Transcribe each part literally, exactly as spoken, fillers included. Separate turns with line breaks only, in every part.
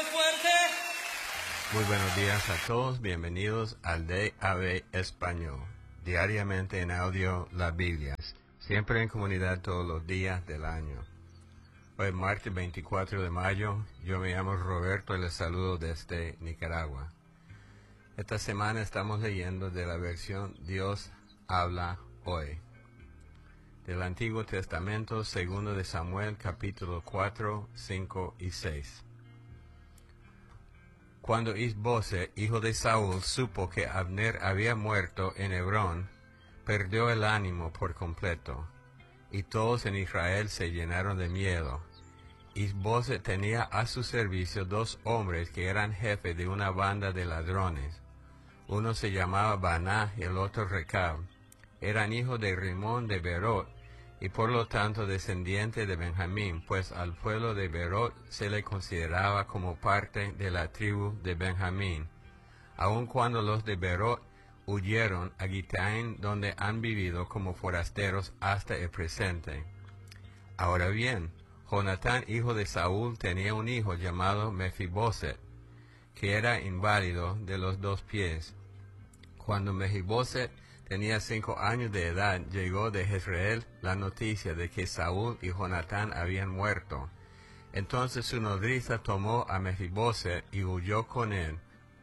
más fuerte.
Muy buenos días a todos, bienvenidos al D A B Español, diariamente en audio las Biblias, siempre en comunidad todos los días del año. Hoy es martes veinticuatro de mayo, yo me llamo Roberto y les saludo desde Nicaragua. Esta semana estamos leyendo de la versión Dios habla hoy. Del Antiguo Testamento, segundo de Samuel, capítulo cuatro, cinco y seis. Cuando Is-Boset, hijo de Saúl, supo que Abner había muerto en Hebrón, perdió el ánimo por completo, y todos en Israel se llenaron de miedo. Is-Boset tenía a su servicio dos hombres que eran jefes de una banda de ladrones. Uno se llamaba Baná y el otro Recab. Eran hijos de Rimón de Berot, y por lo tanto descendiente de Benjamín, pues al pueblo de Berot se le consideraba como parte de la tribu de Benjamín, aun cuando los de Berot huyeron a Gitaim, donde han vivido como forasteros hasta el presente. Ahora bien, Jonatán, hijo de Saúl, tenía un hijo llamado Mefiboset, que era inválido de los dos pies. Cuando Mefiboset tenía cinco años de edad, llegó de Jezreel la noticia de que Saúl y Jonatán habían muerto. Entonces su nodriza tomó a Mefiboset y huyó con él.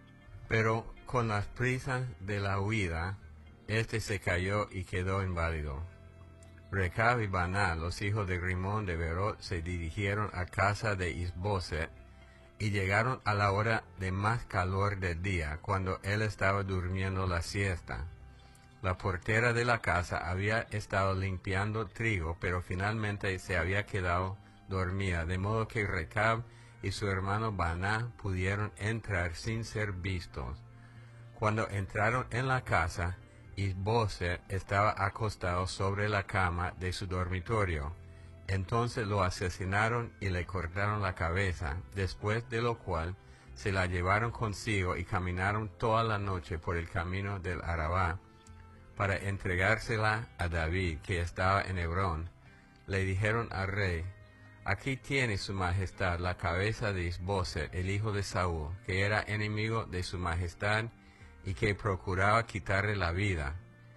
Pero con las prisas de la huida, éste se cayó y quedó inválido. Recab y Baná, los hijos de Rimón de Berot, se dirigieron a casa de Is-Boset y llegaron a la hora de más calor del día, cuando él estaba durmiendo la siesta. La portera de la casa había estado limpiando trigo, pero finalmente se había quedado dormida, de modo que Recab y su hermano Baná pudieron entrar sin ser vistos. Cuando entraron en la casa, Is-Boset estaba acostado sobre la cama de su dormitorio. Entonces lo asesinaron y le cortaron la cabeza, después de lo cual se la llevaron consigo y caminaron toda la noche por el camino del Arabá, para entregársela a David, que estaba en Hebrón. Le dijeron al rey: «Aquí tiene su majestad la cabeza de Is-Boset, el hijo de Saúl, que era enemigo de su majestad y que procuraba quitarle la vida.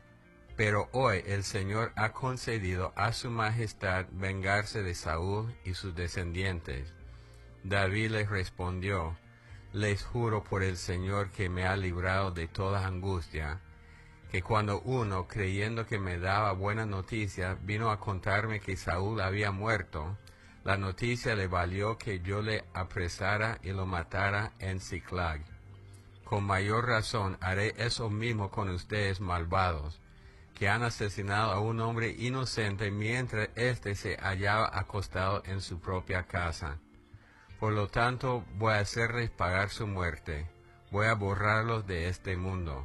Pero hoy el Señor ha concedido a su majestad vengarse de Saúl y sus descendientes». David les respondió: «Les juro por el Señor que me ha librado de toda angustia, que cuando uno, creyendo que me daba buena noticia, vino a contarme que Saúl había muerto, la noticia le valió que yo le apresara y lo matara en Ziklag. Con mayor razón haré eso mismo con ustedes malvados, que han asesinado a un hombre inocente mientras éste se hallaba acostado en su propia casa. Por lo tanto, voy a hacerles pagar su muerte, voy a borrarlos de este mundo».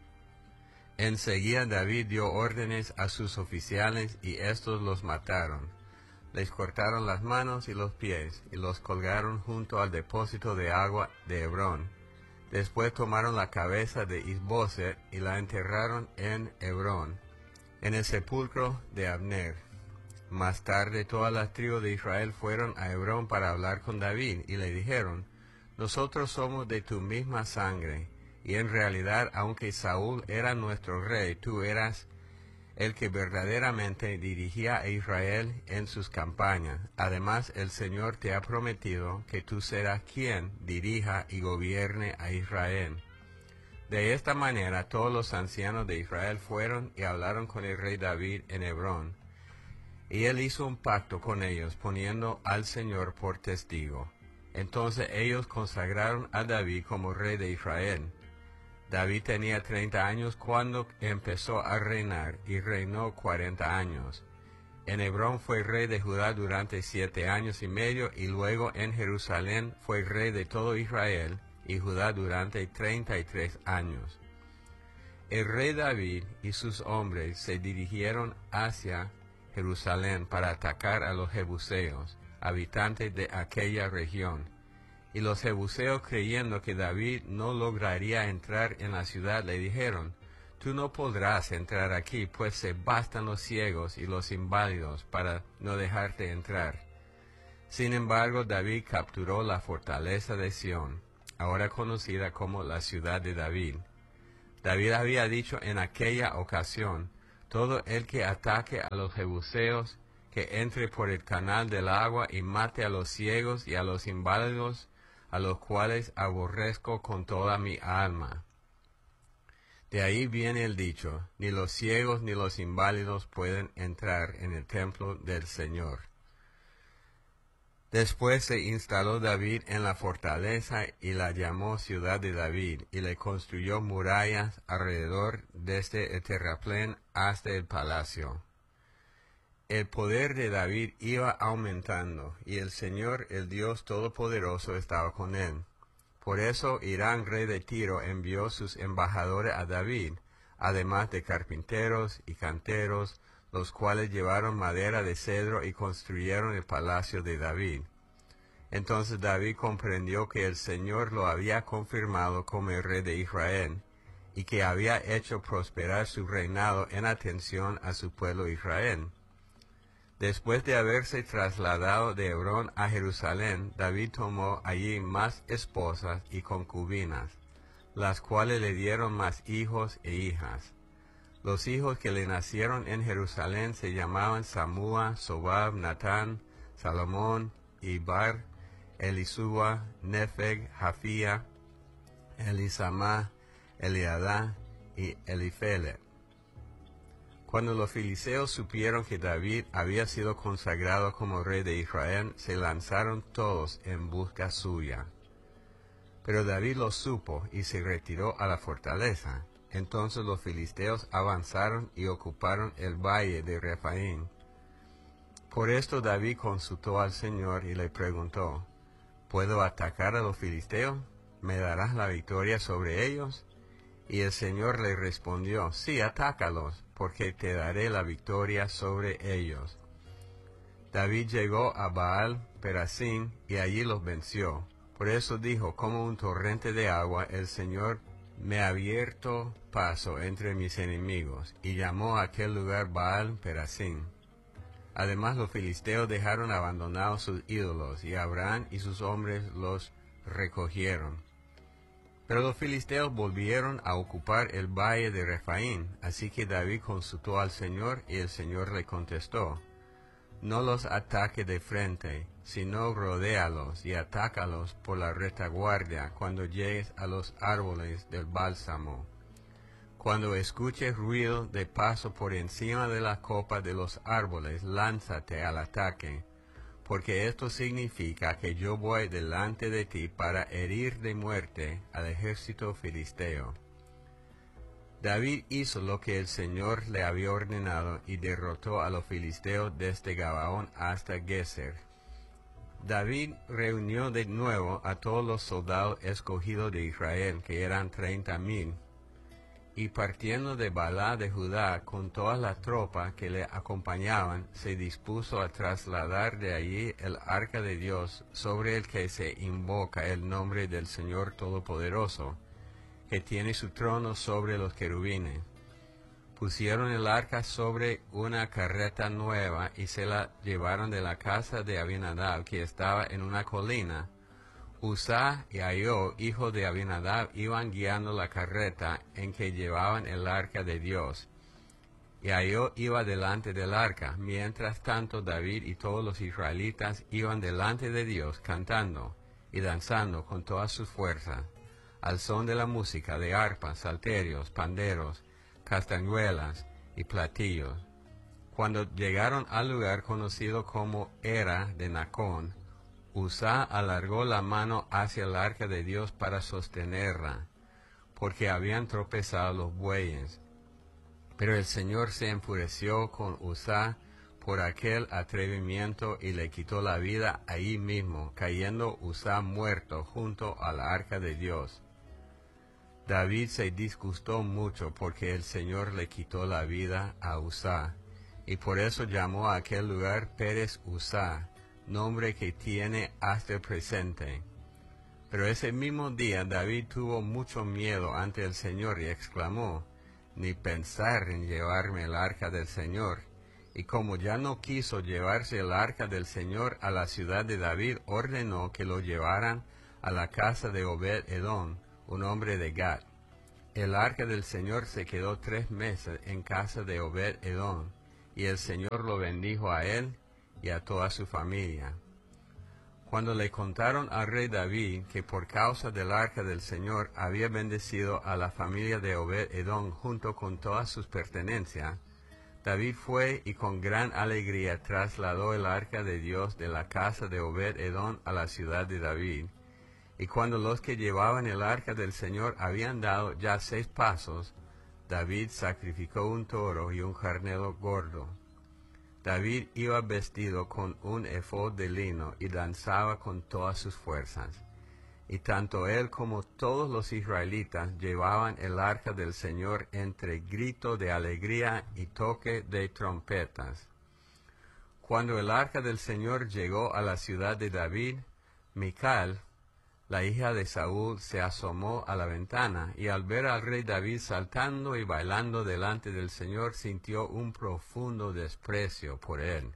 Enseguida David dio órdenes a sus oficiales y éstos los mataron. Les cortaron las manos y los pies y los colgaron junto al depósito de agua de Hebrón. Después tomaron la cabeza de Is-Boset y la enterraron en Hebrón, en el sepulcro de Abner. Más tarde todas las tribus de Israel fueron a Hebrón para hablar con David y le dijeron: «Nosotros somos de tu misma sangre, y en realidad, aunque Saúl era nuestro rey, tú eras el que verdaderamente dirigía a Israel en sus campañas. Además, el Señor te ha prometido que tú serás quien dirija y gobierne a Israel». De esta manera, todos los ancianos de Israel fueron y hablaron con el rey David en Hebrón. Y él hizo un pacto con ellos, poniendo al Señor por testigo. Entonces ellos consagraron a David como rey de Israel. David tenía treinta años cuando empezó a reinar y reinó cuarenta años. En Hebrón fue rey de Judá durante siete años y medio y luego en Jerusalén fue rey de todo Israel y Judá durante treinta y tres años. El rey David y sus hombres se dirigieron hacia Jerusalén para atacar a los jebuseos, habitantes de aquella región. Y los jebuseos, creyendo que David no lograría entrar en la ciudad, le dijeron: «Tú no podrás entrar aquí, pues se bastan los ciegos y los inválidos para no dejarte entrar». Sin embargo, David capturó la fortaleza de Sión, ahora conocida como la ciudad de David. David había dicho en aquella ocasión: todo el que ataque a los jebuseos, que entre por el canal del agua y mate a los ciegos y a los inválidos, a los cuales aborrezco con toda mi alma. De ahí viene el dicho: ni los ciegos ni los inválidos pueden entrar en el templo del Señor. Después se instaló David en la fortaleza y la llamó ciudad de David, y le construyó murallas alrededor desde el terraplén hasta el palacio. El poder de David iba aumentando, y el Señor, el Dios Todopoderoso, estaba con él. Por eso Hirán, rey de Tiro, envió sus embajadores a David, además de carpinteros y canteros, los cuales llevaron madera de cedro y construyeron el palacio de David. Entonces David comprendió que el Señor lo había confirmado como el rey de Israel, y que había hecho prosperar su reinado en atención a su pueblo Israel. Después de haberse trasladado de Hebrón a Jerusalén, David tomó allí más esposas y concubinas, las cuales le dieron más hijos e hijas. Los hijos que le nacieron en Jerusalén se llamaban Samúa, Sobab, Natán, Salomón, Ibar, Elisúa, Nefeg, Jafía, Elisamá, Eliadá y Elifelet. Cuando los filisteos supieron que David había sido consagrado como rey de Israel, se lanzaron todos en busca suya. Pero David lo supo y se retiró a la fortaleza. Entonces los filisteos avanzaron y ocuparon el valle de Refaín. Por esto David consultó al Señor y le preguntó: ¿puedo atacar a los filisteos? ¿Me darás la victoria sobre ellos? Y el Señor le respondió: sí, atácalos, porque te daré la victoria sobre ellos. David llegó a Baal Perasim y allí los venció. Por eso dijo: como un torrente de agua, el Señor me ha abierto paso entre mis enemigos, y llamó a aquel lugar Baal Perasim. Además los filisteos dejaron abandonados sus ídolos, y Abraham y sus hombres los recogieron. Pero los filisteos volvieron a ocupar el valle de Refaín, así que David consultó al Señor, y el Señor le contestó: no los ataque de frente, sino rodéalos y atácalos por la retaguardia cuando llegues a los árboles del bálsamo. Cuando escuches ruido de paso por encima de la copa de los árboles, lánzate al ataque, porque esto significa que yo voy delante de ti para herir de muerte al ejército filisteo. David hizo lo que el Señor le había ordenado y derrotó a los filisteos desde Gabaón hasta Geser. David reunió de nuevo a todos los soldados escogidos de Israel, que eran treinta mil, y partiendo de Balá de Judá con todas las tropas que le acompañaban, se dispuso a trasladar de allí el arca de Dios, sobre el que se invoca el nombre del Señor Todopoderoso, que tiene su trono sobre los querubines. Pusieron el arca sobre una carreta nueva y se la llevaron de la casa de Abinadab, que estaba en una colina. Uzá y Ahio, hijo de Abinadab, iban guiando la carreta en que llevaban el arca de Dios, y Ahio iba delante del arca. Mientras tanto David y todos los israelitas iban delante de Dios cantando y danzando con todas sus fuerzas, al son de la música de arpas, salterios, panderos, castañuelas y platillos. Cuando llegaron al lugar conocido como Era de Nacón, Uzá alargó la mano hacia el arca de Dios para sostenerla, porque habían tropezado los bueyes. Pero el Señor se enfureció con Uzá por aquel atrevimiento y le quitó la vida ahí mismo, cayendo Uzá muerto junto al arca de Dios. David se disgustó mucho porque el Señor le quitó la vida a Uzá, y por eso llamó a aquel lugar Pérez Uzá, nombre que tiene hasta el presente. Pero ese mismo día David tuvo mucho miedo ante el Señor y exclamó: ni pensar en llevarme el arca del Señor, Y como ya no quiso llevarse el arca del Señor a la ciudad de David, ordenó que lo llevaran a la casa de Obed-Edom, un hombre de Gat. El arca del Señor se quedó tres meses en casa de Obed-Edom, y el Señor lo bendijo a él y a toda su familia. Cuando le contaron al rey David que por causa del arca del Señor había bendecido a la familia de Obed-Edom junto con todas sus pertenencias, David fue y con gran alegría trasladó el arca de Dios de la casa de Obed-Edom a la ciudad de David. Y cuando los que llevaban el arca del Señor habían dado ya seis pasos, David sacrificó un toro y un carnero gordo. David iba vestido con un efod de lino y danzaba con todas sus fuerzas. Y tanto él como todos los israelitas llevaban el arca del Señor entre grito de alegría y toque de trompetas. Cuando el arca del Señor llegó a la ciudad de David, Mical, la hija de Saúl, se asomó a la ventana, y al ver al rey David saltando y bailando delante del Señor, sintió un profundo desprecio por él.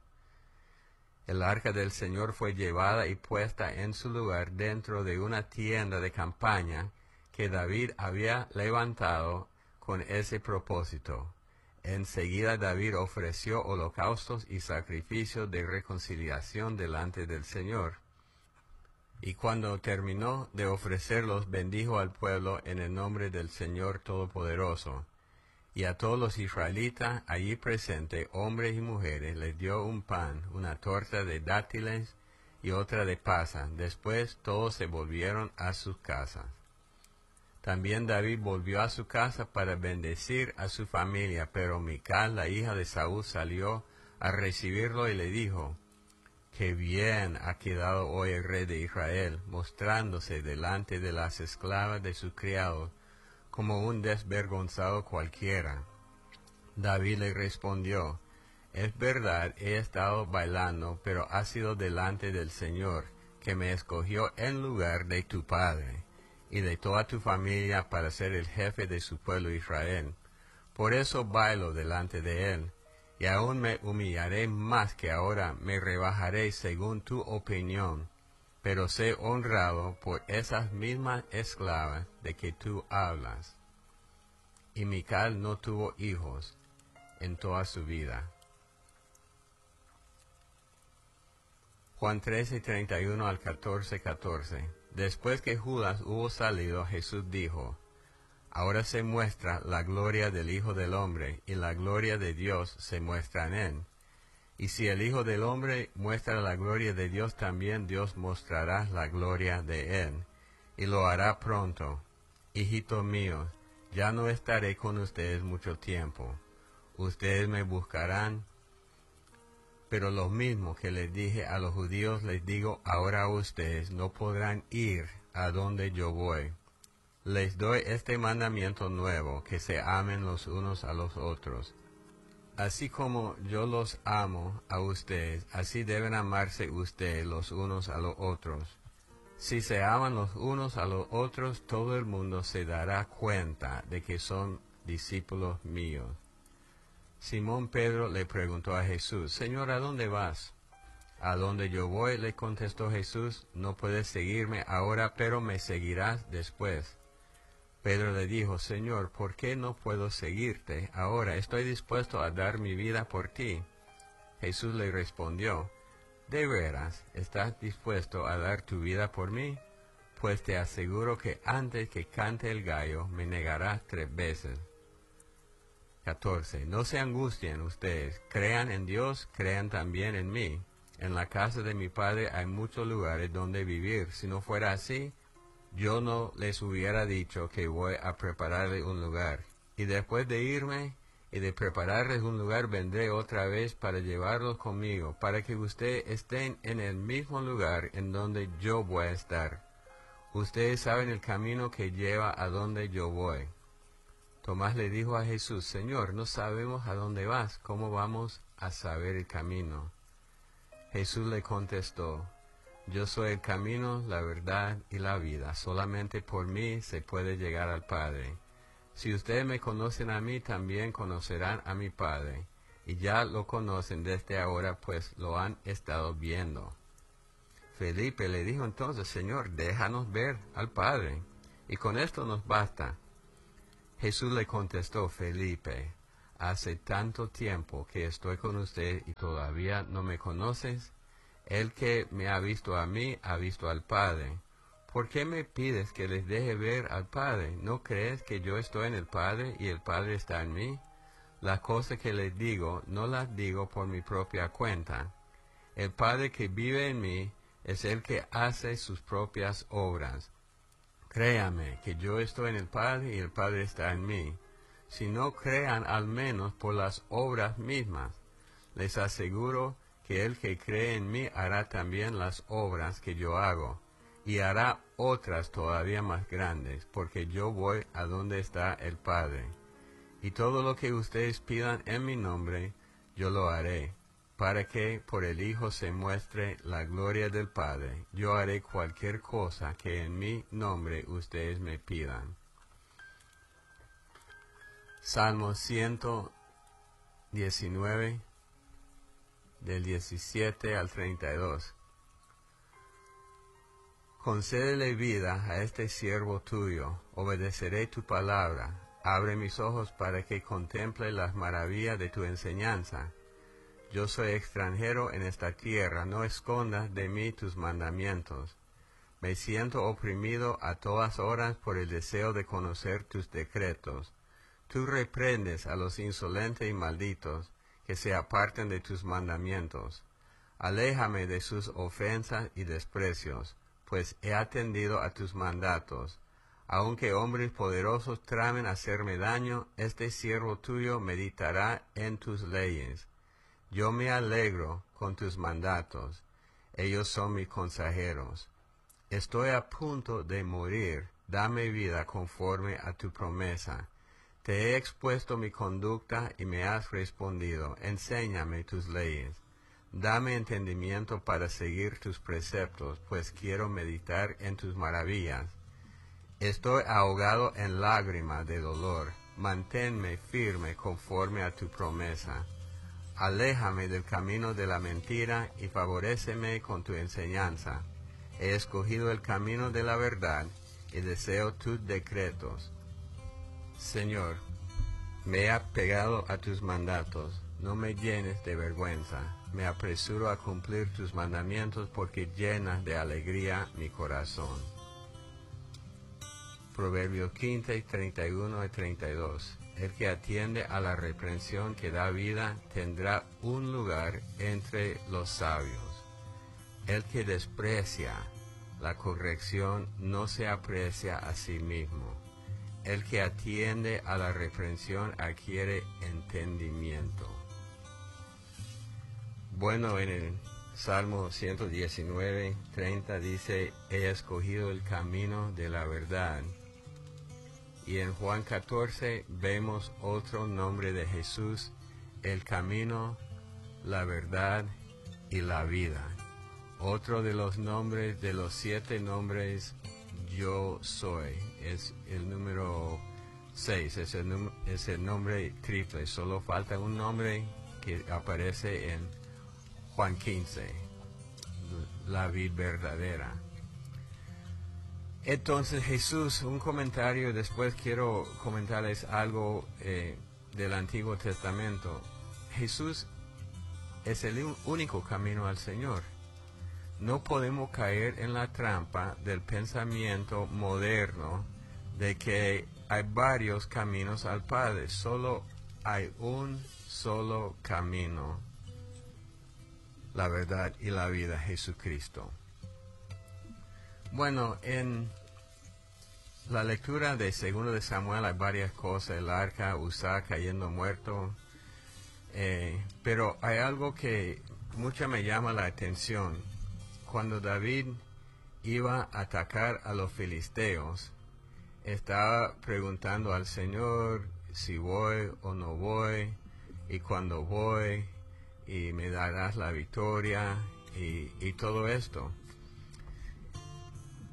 El arca del Señor fue llevada y puesta en su lugar dentro de una tienda de campaña que David había levantado con ese propósito. Enseguida David ofreció holocaustos y sacrificios de reconciliación delante del Señor. Y cuando terminó de ofrecerlos, bendijo al pueblo en el nombre del Señor Todopoderoso. Y a todos los israelitas allí presentes, hombres y mujeres, les dio un pan, una torta de dátiles y otra de pasas. Después todos se volvieron a sus casas. También David volvió a su casa para bendecir a su familia, pero Mical, la hija de Saúl, salió a recibirlo y le dijo: «Qué bien ha quedado hoy el rey de Israel, mostrándose delante de las esclavas de sus criados, como un desvergonzado cualquiera». David le respondió: «Es verdad, he estado bailando, pero ha sido delante del Señor, que me escogió en lugar de tu padre y de toda tu familia para ser el jefe de su pueblo Israel. Por eso bailo delante de él, y aún me humillaré más que ahora, me rebajaré según tu opinión, pero sé honrado por esas mismas esclavas de que tú hablas». Y Mical no tuvo hijos en toda su vida. Juan trece, treinta y uno al catorce, catorce. Después que Judas hubo salido, Jesús dijo: «Ahora se muestra la gloria del Hijo del Hombre, y la gloria de Dios se muestra en él. Y si el Hijo del Hombre muestra la gloria de Dios, también Dios mostrará la gloria de él, y lo hará pronto. Hijitos míos, ya no estaré con ustedes mucho tiempo. Ustedes me buscarán, pero lo mismo que les dije a los judíos les digo ahora a ustedes: no podrán ir a donde yo voy. Les doy este mandamiento nuevo, que se amen los unos a los otros. Así como yo los amo a ustedes, así deben amarse ustedes los unos a los otros. Si se aman los unos a los otros, todo el mundo se dará cuenta de que son discípulos míos». Simón Pedro le preguntó a Jesús: «Señor, ¿a dónde vas?». «A donde yo voy», le contestó Jesús, «no puedes seguirme ahora, pero me seguirás después». Pedro le dijo: «Señor, ¿por qué no puedo seguirte ahora? Estoy dispuesto a dar mi vida por ti». Jesús le respondió: «¿De veras estás dispuesto a dar tu vida por mí? Pues te aseguro que antes que cante el gallo me negarás tres veces». catorce. No se angustien ustedes, crean en Dios, crean también en mí. En la casa de mi Padre hay muchos lugares donde vivir. Si no fuera así, yo no les hubiera dicho que voy a prepararles un lugar. Y después de irme y de prepararles un lugar, vendré otra vez para llevarlos conmigo, para que ustedes estén en el mismo lugar en donde yo voy a estar. Ustedes saben el camino que lleva a donde yo voy». Tomás le dijo a Jesús: «Señor, no sabemos a dónde vas, ¿cómo vamos a saber el camino?». Jesús le contestó: «Yo soy el camino, la verdad y la vida. Solamente por mí se puede llegar al Padre. Si ustedes me conocen a mí, también conocerán a mi Padre. y ya lo conocen desde ahora, pues lo han estado viendo. Felipe le dijo entonces, Señor, déjanos ver al Padre, y con esto nos basta. Jesús le contestó, Felipe, hace tanto tiempo que estoy con usted y todavía no me conoces. El que me ha visto a mí, ha visto al Padre. ¿Por qué me pides que les deje ver al Padre? ¿No crees que yo estoy en el Padre y el Padre está en mí? Las cosas que les digo, no las digo por mi propia cuenta. El Padre que vive en mí es el que hace sus propias obras. Créame que yo estoy en el Padre y el Padre está en mí. Si no crean al menos por las obras mismas, les aseguro que el que cree en mí hará también las obras que yo hago, y hará otras todavía más grandes, porque yo voy a donde está el Padre. Y todo lo que ustedes pidan en mi nombre, yo lo haré, para que por el Hijo se muestre la gloria del Padre. Yo haré cualquier cosa que en mi nombre ustedes me pidan. Salmo ciento diecinueve, del diecisiete al treinta y dos. Concédele vida a este siervo tuyo, obedeceré tu palabra. Abre mis ojos para que contemple las maravillas de tu enseñanza. Yo soy extranjero en esta tierra, no escondas de mí tus mandamientos. Me siento oprimido a todas horas por el deseo de conocer tus decretos. Tú reprendes a los insolentes y malditos, que se aparten de tus mandamientos. Aléjame de sus ofensas y desprecios, pues he atendido a tus mandatos. Aunque hombres poderosos tramen hacerme daño, este siervo tuyo meditará en tus leyes. Yo me alegro con tus mandatos, ellos son mis consejeros. Estoy a punto de morir, dame vida conforme a tu promesa. Te he expuesto mi conducta y me has respondido, enséñame tus leyes. Dame entendimiento para seguir tus preceptos, pues quiero meditar en tus maravillas. Estoy ahogado en lágrimas de dolor, manténme firme conforme a tu promesa. Aléjame del camino de la mentira y favoréceme con tu enseñanza. He escogido el camino de la verdad y deseo tus decretos. Señor, me he apegado a tus mandatos, no me llenes de vergüenza. Me apresuro a cumplir tus mandamientos porque llenas de alegría mi corazón. Proverbios quince, treinta y uno y treinta y dos. El que atiende a la reprensión que da vida tendrá un lugar entre los sabios. El que desprecia la corrección no se aprecia a sí mismo. El que atiende a la reprensión adquiere entendimiento. Bueno, en el Salmo ciento diecinueve, treinta dice, he escogido el camino de la verdad. Y en Juan catorce vemos otro nombre de Jesús, el camino, la verdad y la vida. Otro de los nombres, de los siete nombres, yo soy, es el número seis, es el, es el nombre triple. Solo falta un nombre que aparece en Juan quince, la vid verdadera. Entonces Jesús, un comentario, después quiero comentarles algo eh, del Antiguo Testamento. Jesús es el único camino al Señor. No podemos caer en la trampa del pensamiento moderno de que hay varios caminos al Padre. Solo hay un solo camino, la verdad y la vida, Jesucristo. Bueno, en la lectura de Segundo de Samuel hay varias cosas, el arca, Uzá cayendo muerto, eh, pero hay algo que mucho me llama la atención. Cuando David iba a atacar a los filisteos, estaba preguntando al Señor si voy o no voy, y cuando voy, y me darás la victoria, y, y todo esto.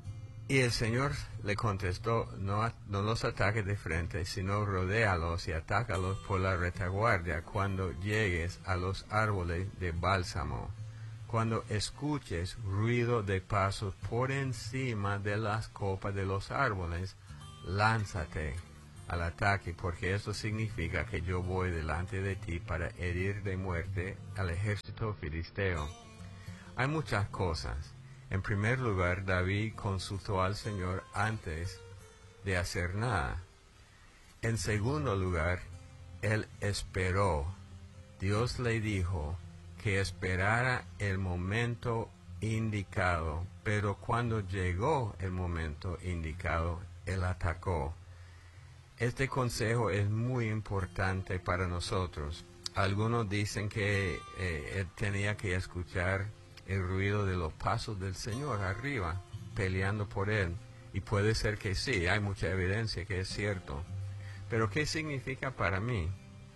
Y el Señor le contestó, no, no los ataques de frente, sino rodéalos y atácalos por la retaguardia cuando llegues a los árboles de bálsamo. Cuando escuches ruido de pasos por encima de las copas de los árboles, lánzate al ataque, porque eso significa que yo voy delante de ti para herir de muerte al ejército filisteo. Hay muchas cosas. En primer lugar, David consultó al Señor antes de hacer nada. En segundo lugar, él esperó. Dios le dijo que esperara el momento indicado, pero cuando llegó el momento indicado, él atacó. Este consejo es muy importante para nosotros. Algunos dicen que eh, él tenía que escuchar el ruido de los pasos del Señor arriba, peleando por él. Y puede ser que sí, hay mucha evidencia que es cierto. Pero ¿qué significa para mí?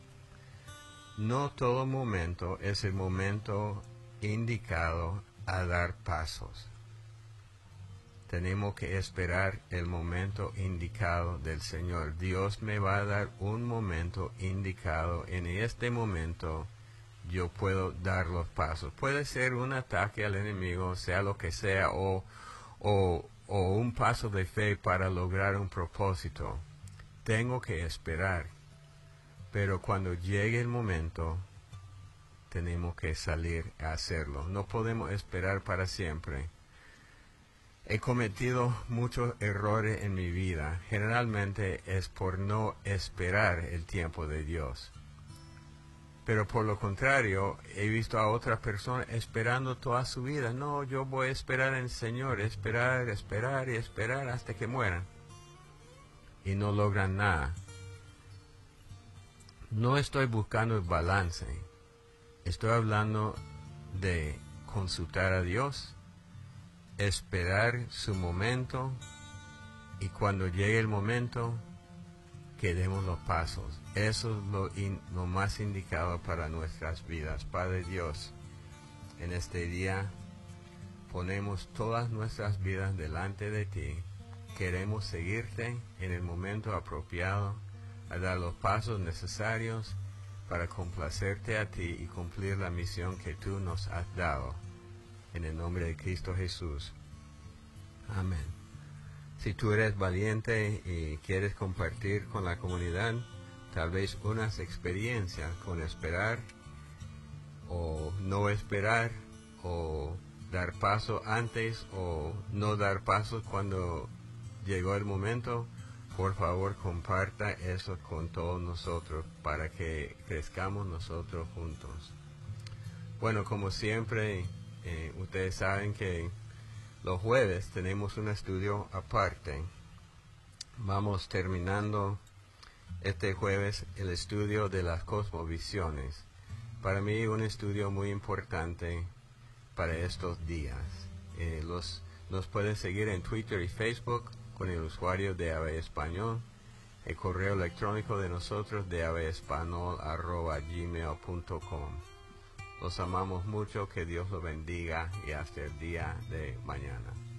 No todo momento es el momento indicado a dar pasos. Tenemos que esperar el momento indicado del Señor. Dios me va a dar un momento indicado. En este momento yo puedo dar los pasos. Puede ser un ataque al enemigo, sea lo que sea, o, o, o un paso de fe para lograr un propósito. Tengo que esperar. Pero cuando llegue el momento, tenemos que salir a hacerlo. No podemos esperar para siempre. He cometido muchos errores en mi vida. Generalmente es por no esperar el tiempo de Dios. Pero por lo contrario, he visto a otras personas esperando toda su vida. No, yo voy a esperar en el Señor, esperar, esperar y esperar hasta que mueran. Y no logran nada. No estoy buscando el balance. Estoy hablando de consultar a Dios, esperar su momento, y cuando llegue el momento, que demos los pasos. Eso es lo, in, lo más indicado para nuestras vidas. Padre Dios, en este día ponemos todas nuestras vidas delante de ti. Queremos seguirte en el momento apropiado, a dar los pasos necesarios para complacerte a ti y cumplir la misión que tú nos has dado. En el nombre de Cristo Jesús. Amén. Si tú eres valiente y quieres compartir con la comunidad tal vez unas experiencias con esperar o no esperar, o dar paso antes o no dar paso cuando llegó el momento, por favor comparta eso con todos nosotros para que crezcamos nosotros juntos. Bueno, como siempre, eh, ustedes saben que los jueves tenemos un estudio aparte. Vamos terminando este jueves el estudio de las cosmovisiones. Para mí un estudio muy importante para estos días. Eh, los, nos pueden seguir en Twitter y Facebook con el usuario de A B Español. El correo electrónico de nosotros de abespanol arroba gmail punto com. Los amamos mucho, que Dios los bendiga y hasta el día de mañana.